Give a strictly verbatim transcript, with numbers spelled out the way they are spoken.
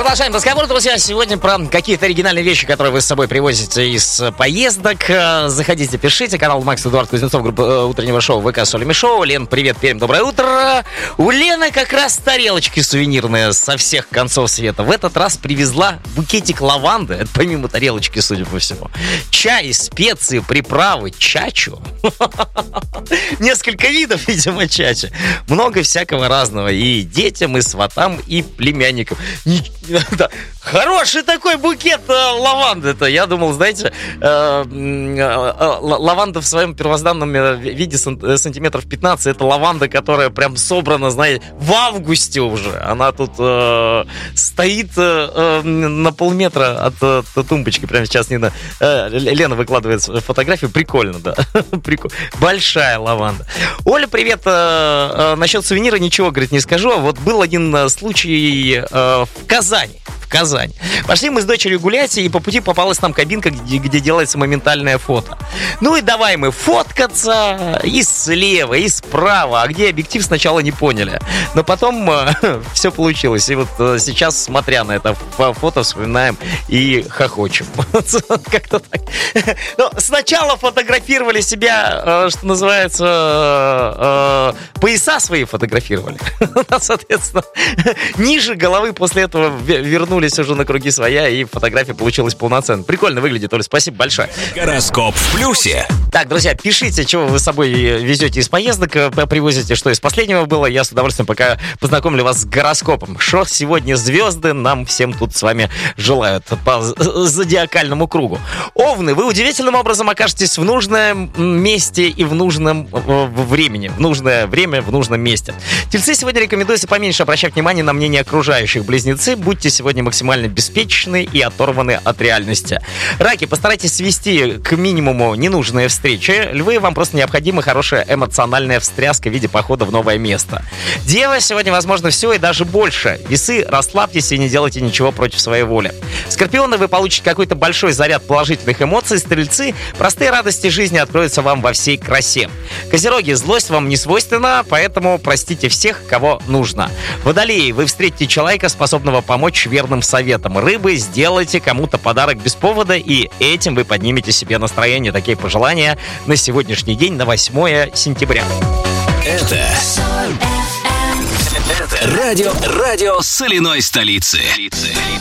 Продолжаем разговор, друзья. Сегодня про какие-то оригинальные вещи, которые вы с собой привозите из поездок. Заходите, пишите. Канал Макс Эдуард Кузнецов, группа утреннего шоу ВК Солями Шоу. Лен, привет, Пермь, доброе утро. У Лены как раз тарелочки сувенирные со всех концов света. В этот раз привезла букетик лаванды. Это помимо тарелочки, судя по всему. Чай, специи, приправы, чачу. Несколько видов, видимо, чачи. Много всякого разного. И детям, и сватам, и племянникам. Да. Хороший такой букет э, лаванды-то. Я думал, знаете, э, э, лаванда в своем первозданном виде сантиметров пятнадцать. Это лаванда, которая прям собрана, знаете, в августе уже. Она тут э, стоит э, на полметра от, от тумбочки. Прямо сейчас Нина, э, Лена выкладывает фотографию. Прикольно, да. Прикольно. Большая лаванда. Оля, привет. Э, э, насчет сувенира ничего, говорит, не скажу. А вот был один случай э, в Казани. В Казань. Пошли мы с дочерью гулять, и по пути попалась нам кабинка, где, где делается моментальное фото. Ну и давай мы фоткаться и слева, и справа. А где объектив, сначала не поняли. Но потом э, все получилось. И вот э, сейчас, смотря на это фото, вспоминаем и хохочем. Как-то так. Но сначала фотографировали себя, э, что называется, э, э, пояса свои фотографировали. Соответственно, ниже головы после этого вернулись уже на круги своя, и фотография получилась полноценной. Прикольно выглядит, Оля, спасибо большое. Гороскоп в плюсе. Так, друзья, пишите, чего вы с собой везете из поездок, привозите, что из последнего было. Я с удовольствием пока познакомлю вас с гороскопом. Что сегодня звезды нам всем тут с вами желают по зодиакальному кругу. Овны, вы удивительным образом окажетесь в нужном месте и в нужном времени. В нужное время, в нужном месте. Тельцы, сегодня рекомендуется поменьше обращать внимание на мнение окружающих. Близнецы, будьте сегодня максимально беспечны и оторваны от реальности. Раки, постарайтесь свести к минимуму ненужные встречи. Львы, вам просто необходима хорошая эмоциональная встряска в виде похода в новое место. Дева, сегодня возможно все и даже больше. Весы, расслабьтесь и не делайте ничего против своей воли. Скорпионы, вы получите какой-то большой заряд положительных эмоций. Стрельцы, простые радости жизни откроются вам во всей красе. Козероги, злость вам не свойственна, поэтому простите всех, кого нужно. Водолеи, вы встретите человека, способного помочь верным советом. Рыбы, сделайте кому-то подарок без повода, и этим вы поднимете себе настроение. Такие пожелания на сегодняшний день, на восьмое сентября. Это, это радио, радио соляной столицы.